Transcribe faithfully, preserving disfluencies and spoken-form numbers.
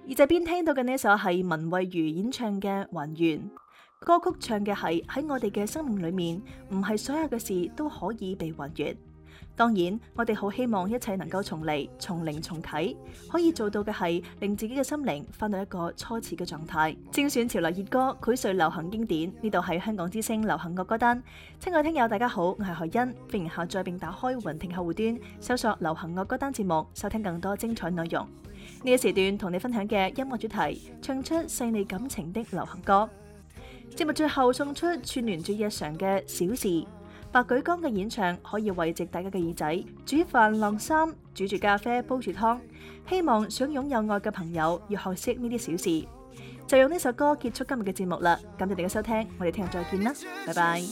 耳仔邊聽到嘅呢首係文慧如演唱嘅《還願》，歌曲唱嘅係喺我哋嘅生命裏面，唔係所有嘅事都可以被還原。當然，我哋好希望一切能夠重嚟，從零重啟，可以做到嘅係令自己嘅心靈翻到一個初始嘅狀態。精選潮流熱歌，膾萃流行經典，呢度係香港之聲流行樂歌單。親愛聽友大家好，我係海欣，歡迎下載並打開雲聽客戶端，搜索流行樂歌單節目，收聽更多精彩內容。呢一時段同你分享嘅音樂主題，唱出細膩感情的流行歌。節目最後送出串聯住日常嘅小事。白舉綱嘅演唱可以慰藉大家嘅耳仔，煮飯晾衫、煮住咖啡、煲住湯，希望想擁有愛嘅朋友要學識呢啲小事。就用呢首歌結束今日嘅節目啦，感謝你嘅收聽，我哋聽日再見啦，拜拜。